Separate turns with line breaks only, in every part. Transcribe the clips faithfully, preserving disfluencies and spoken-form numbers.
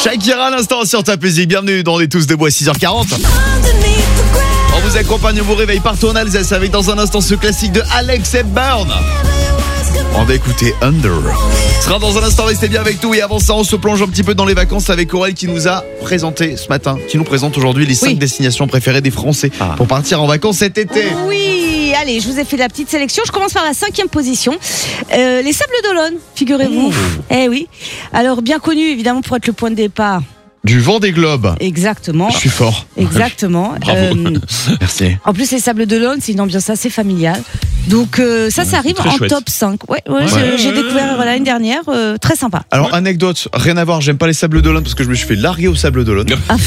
Shakira à l'instant sur ta musique. Bienvenue dans les tous debout à six heures quarante. On vous accompagne au vous réveille partout en Alsace avec dans un instant ce classique de Alex Hepburn. On va écouter Under. Ce sera dans un instant, restez bien avec nous. Et avant ça, on se plonge un petit peu dans les vacances avec Aurel qui nous a présenté ce matin, qui nous présente aujourd'hui les cinq
oui.
destinations préférées des Français ah. pour partir en vacances cet été.
Oui, allez, je vous ai fait la petite sélection. Je commence par la cinquième position. Euh, les Sables d'Olonne, figurez-vous. Mmh. Eh oui. Alors, bien connu évidemment pour être le point de départ
du Vendée Globe.
Exactement.
Je suis fort.
Exactement.
Bravo. Euh, Merci.
En plus, les Sables d'Olonne, c'est une ambiance assez familiale. Donc euh, ça, ça arrive en chouette. Top cinq. Ouais, ouais, ouais. J'ai, j'ai découvert l'année dernière. Euh, très sympa.
Alors,
ouais.
anecdote, rien à voir. J'aime pas les Sables d'Olonne parce que je me suis fait larguer aux Sables d'Olonne.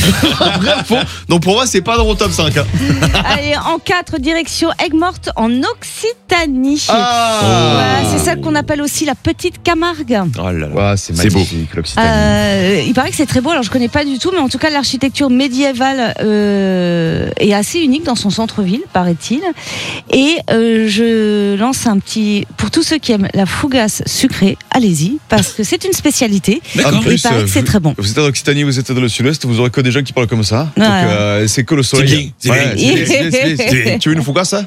Donc pour moi, c'est pas dans mon top cinq. Hein.
Allez, en quatre, direction Aigues-Mortes en Occitanie.
Ah
voilà, c'est celle qu'on appelle aussi la Petite Camargue.
Oh là là. Ouais, c'est magnifique,
beau.
l'Occitanie.
Euh, il paraît que c'est très beau. Alors, je connais pas du tout, mais en tout cas, l'architecture médiévale euh, est assez unique dans son centre-ville, paraît-il. Et euh, je lance un petit... Pour tous ceux qui aiment la fougasse sucrée, allez-y, parce que c'est une spécialité.
D'accord.
Et il paraît que c'est très bon.
Vous êtes en Occitanie, vous êtes dans le sud-ouest, vous aurez que des gens qui parlent comme ça.
Ouais.
Donc, euh, c'est que le soleil.
C'est bien.
Ouais, c'est bien, c'est bien, c'est bien, c'est bien. Tu veux une fougasse, ça?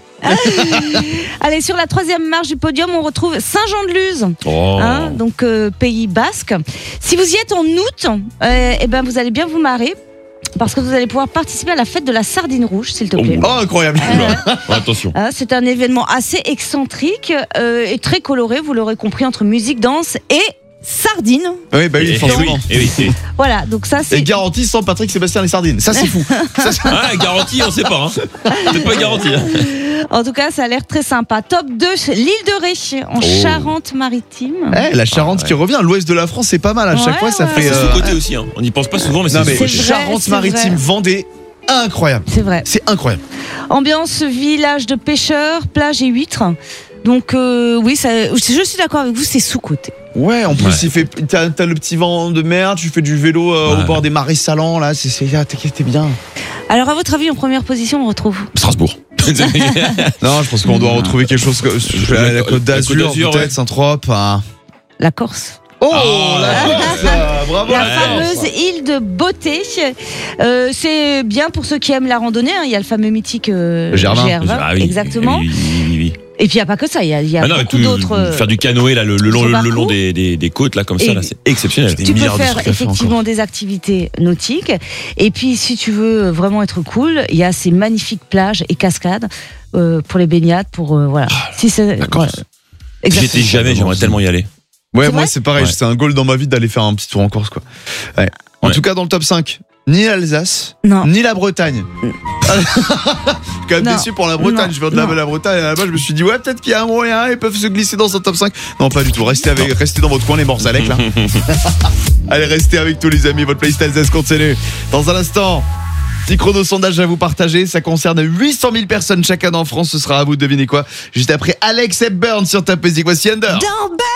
Allez, sur la troisième marche du podium, on retrouve Saint-Jean-de-Luz,
oh.
hein, donc euh, Pays Basque. Si vous y êtes en août, euh, eh ben, vous allez bien vous marrer. Parce que vous allez pouvoir participer à la fête de la sardine rouge, s'il te plaît.
Oh, incroyable.
Euh,
oh, attention.
Euh, c'est un événement assez excentrique euh, et très coloré, vous l'aurez compris, entre musique, danse et sardines.
Oui, bah oui,
et,
forcément.
Et oui, et oui.
Voilà, donc ça c'est...
Et garantie sans Patrick Sébastien les sardines. Ça, c'est fou. Ça, c'est...
Ah, garantie, on sait pas. Hein. C'est pas garanti. Hein.
En tout cas, ça a l'air très sympa. Top deux, l'île de Ré, en oh. Charente-Maritime.
Eh, la Charente ah, ouais. qui revient, l'ouest de la France, c'est pas mal. À chaque ouais, fois, ça
ouais.
fait...
C'est
euh...
sous-côté aussi. Hein. On n'y pense pas souvent, mais
non,
c'est,
mais
c'est
Charente-Maritime, Vendée, incroyable.
C'est vrai.
C'est incroyable.
Ambiance, village de pêcheurs, plage et huîtres. Donc euh, oui, ça, je suis d'accord avec vous, c'est sous-côté.
Ouais, en plus,
ouais.
il fait, t'as, t'as le petit vent de mer, tu fais du vélo euh, ouais. au bord des marais salants, là, c'est, c'est, t'es bien.
Alors, à votre avis, en première position, on retrouve
Strasbourg.
Non, je pense qu'on doit retrouver quelque chose comme la, la Côte d'Azur, la Côte d'Azur peut-être, ouais. Saint-Trope. Hein.
La Corse.
Oh, oh la Corse, ah, bravo.
La
ouais,
fameuse
ça.
île de Beauté. Euh, c'est bien pour ceux qui aiment la randonnée. Hein. Il y a le fameux mythique euh,
Gervin.
Gervin,
ah, oui.
exactement.
Oui, oui, oui, oui.
Et puis il n'y a pas que ça, il y a, il y a ah non, beaucoup
tout,
d'autres. Euh,
faire du canoë là, le, le, long, le long des, des, des côtes là, comme ça, là, c'est exceptionnel.
Tu peux faire effectivement des activités nautiques. Et puis si tu veux vraiment être cool, il y a ces magnifiques plages et cascades euh, pour les baignades, pour euh, voilà.
Ah,
si c'est,
voilà. J'y étais jamais, j'aimerais tellement y aller.
Ouais,
c'est
moi
vrai
c'est pareil, ouais. c'est un goal dans ma vie d'aller faire un petit tour en Corse quoi. Ouais. En ouais. tout cas dans le top cinq, ni l'Alsace, non. ni la Bretagne. Je suis quand même non. déçu pour la Bretagne, non. je viens de la, la Bretagne et là-bas je me suis dit ouais peut-être qu'il y a un moyen, ils peuvent se glisser dans un top cinq. Non pas du tout, restez, avec, restez dans votre coin les morsalèques là. Allez restez avec tous les amis, votre playlist Alsace continue. Dans un instant, petit chrono sondage à vous partager, ça concerne huit cent mille personnes chaque année en France, ce sera à vous de deviner quoi. Juste après Alex Hepburn sur ta musique, voici Under.